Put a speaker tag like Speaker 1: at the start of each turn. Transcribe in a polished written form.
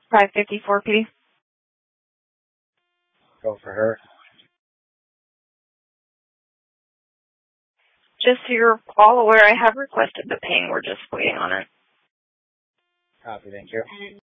Speaker 1: 554P.
Speaker 2: Go for her.
Speaker 1: Just so you're all aware, I have requested the ping. We're just waiting on it.
Speaker 2: Copy, thank you.